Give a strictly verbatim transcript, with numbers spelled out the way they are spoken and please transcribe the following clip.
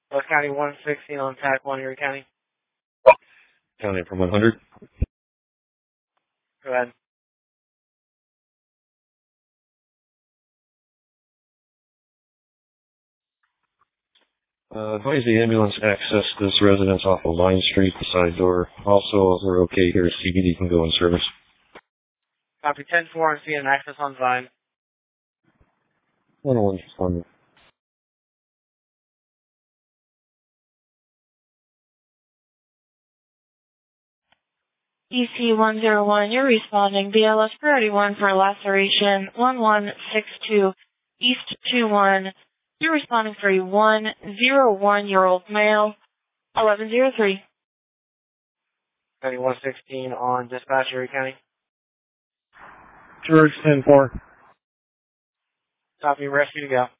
West County one sixteen on T A C one, Erie County. County from one hundred. Go ahead. Uh, advise the ambulance access this residence off of Line Street, the side door. Also, we're okay here. C B D can go in service. Copy ten four and seeing access on Vine. one oh one responding. E C one zero one, you're responding. B L S priority one for laceration one one six two East two one. You're responding for a one zero one year old male, eleven zero three. County one sixteen on dispatch, Erie County. George ten four. Copy, rescue to go.